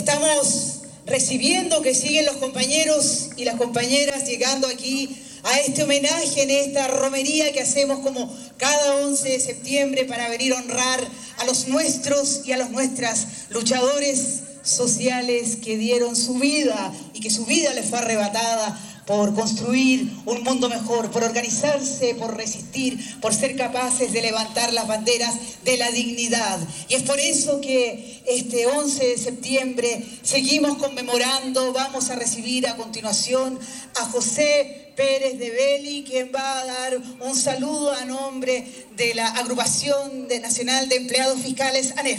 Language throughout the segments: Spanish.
Estamos recibiendo que siguen los compañeros y las compañeras llegando aquí a este homenaje en esta romería que hacemos como cada 11 de septiembre para venir a honrar a los nuestros y a las nuestras luchadores sociales que dieron su vida y que su vida les fue arrebatada por construir un mundo mejor, por organizarse, por resistir, por ser capaces de levantar las banderas de la dignidad. Y es por eso que este 11 de septiembre seguimos conmemorando. Vamos a recibir a continuación a José Pérez de Belli, quien va a dar un saludo a nombre de la Agrupación Nacional de Empleados Fiscales, ANEF.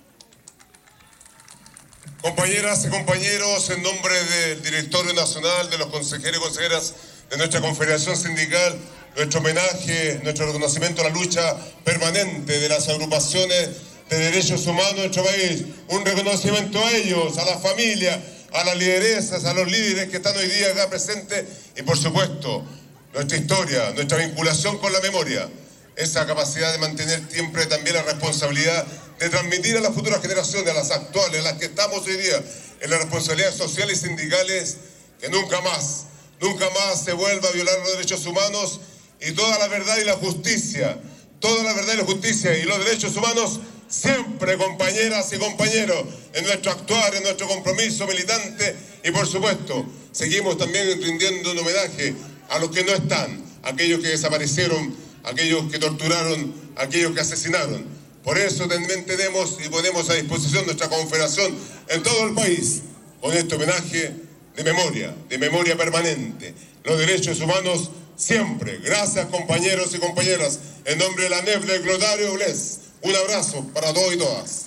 Compañeras y compañeros, en nombre del Directorio Nacional, de los consejeros y consejeras de nuestra Confederación Sindical, nuestro homenaje, nuestro reconocimiento a la lucha permanente de las agrupaciones de derechos humanos de nuestro país, un reconocimiento a ellos, a la familia, a las lideresas, a los líderes que están hoy día acá presentes y por supuesto nuestra historia, nuestra vinculación con la memoria, esa capacidad de mantener siempre también la responsabilidad de transmitir a las futuras generaciones, a las actuales, a las que estamos hoy día, en las responsabilidades sociales y sindicales, que nunca más se vuelva a violar los derechos humanos y toda la verdad y la justicia, y los derechos humanos siempre, compañeras y compañeros, en nuestro actuar, en nuestro compromiso militante y por supuesto, seguimos también rindiendo un homenaje a los que no están, aquellos que desaparecieron, aquellos que torturaron, aquellos que asesinaron. Por eso también tenemos y ponemos a disposición nuestra confederación en todo el país con este homenaje de memoria permanente. Los derechos humanos siempre. Gracias, compañeros y compañeras. En nombre de la ANEF de Clotario Bles, un abrazo para todos y todas.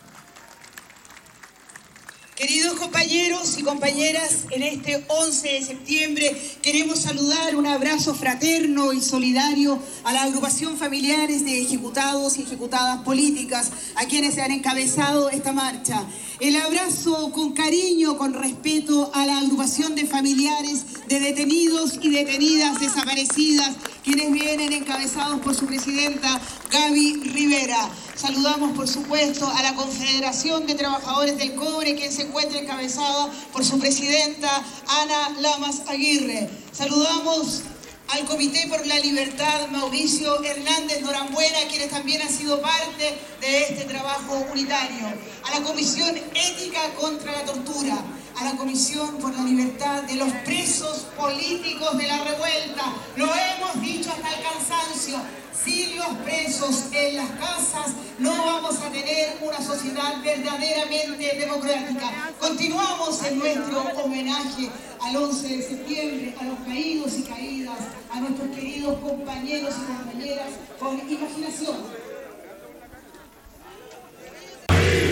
Queridos compañeros y compañeras, en este 11 de septiembre queremos saludar un abrazo fraterno y solidario a la agrupación familiares de ejecutados y ejecutadas políticas, a quienes se han encabezado esta marcha. El abrazo con cariño, con respeto a la agrupación de familiares de detenidos y detenidas desaparecidas, quienes vienen encabezados por su presidenta Gaby Rivera. Saludamos, por supuesto, a la Confederación de Trabajadores del Cobre, quien se encuentra encabezada por su presidenta Ana Lamas Aguirre. Saludamos al Comité por la Libertad, Mauricio Hernández Norambuena, quienes también han sido parte de este trabajo unitario. A la Comisión Ética contra la Tortura, a la Comisión por la Libertad de los Presos Políticos de la Revuelta. Lo hemos dicho hasta el cansancio. Sin los presos en las casas no vamos a tener una sociedad verdaderamente democrática. Continuamos en nuestro homenaje al 11 de septiembre, a los caídos y caídas, a nuestros queridos compañeros y compañeras con imaginación.